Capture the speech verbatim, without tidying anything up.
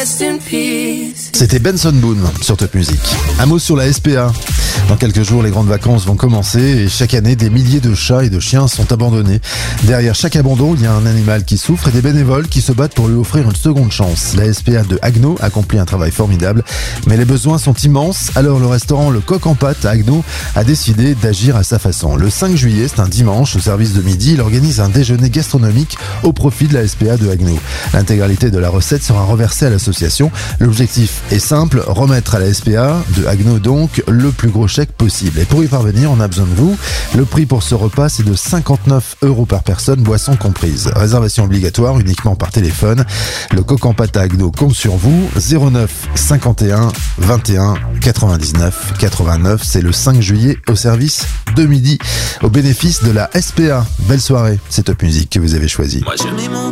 rest in peace. C'était Benson Boone sur Top Music. Un mot sur la S P A. Dans quelques jours, les grandes vacances vont commencer et chaque année, des milliers de chats et de chiens sont abandonnés. Derrière chaque abandon, il y a un animal qui souffre et des bénévoles qui se battent pour lui offrir une seconde chance. La S P A de Haguenau accomplit un travail formidable, mais les besoins sont immenses. Alors le restaurant Le Coq en Pâte à Haguenau a décidé d'agir à sa façon. Le cinq juillet, c'est un dimanche, au service de midi, il organise un déjeuner gastronomique au profit de la S P A de Haguenau. L'intégralité de la recette sera reversée à l'association. L'objectif est simple, remettre à la S P A de Haguenau donc le plus gros chèque possible. Et pour y parvenir, on a besoin de vous. Le prix pour ce repas, c'est de cinquante-neuf euros par personne, boissons comprises. Réservation obligatoire uniquement par téléphone. Le Coq en Pâte à Haguenau compte sur vous. zéro neuf cinquante et un vingt et un quatre-vingt-dix-neuf quatre-vingt-neuf. C'est le cinq juillet au service de midi, au bénéfice de la S P A. Belle soirée, c'est Top Music que vous avez choisi. Moi je mets mon